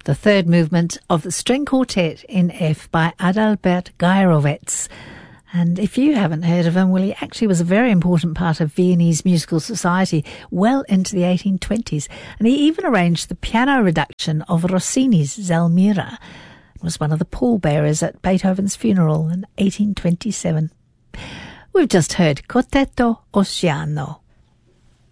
the third movement of the String Quartet in F by Adalbert Gajrowicz. And if you haven't heard of him, well, he actually was a very important part of Viennese musical society well into the 1820s. And he even arranged the piano reduction of Rossini's Zelmira. It was one of the pallbearers at Beethoven's funeral in 1827. We've just heard Quartetto Oceano.